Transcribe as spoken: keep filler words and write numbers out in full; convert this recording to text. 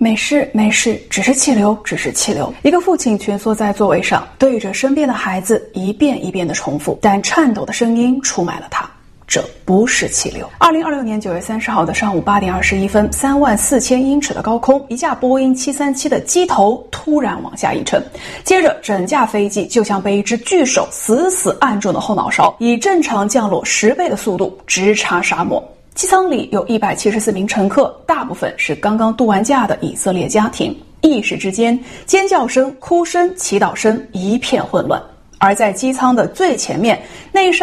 没事没事，只是气流，只是气流。一个父亲蜷缩在座位上，对着身边的孩子一遍一遍地重复，但颤抖的声音出卖了他。这不是气流。二零二六年九月三十号的上午八点二十一分，三万四千英尺的高空，一架波音七三七的机头突然往下一沉，接着整架飞机就像被一只巨手死死按住了后脑勺，以正常降落十倍的速度直插沙漠。机舱里有一百七十四名乘客，大部分是刚刚度完假的以色列家庭。一时之间，尖叫声、哭声、祈祷声一片混乱。而在机舱的最前面，那一扇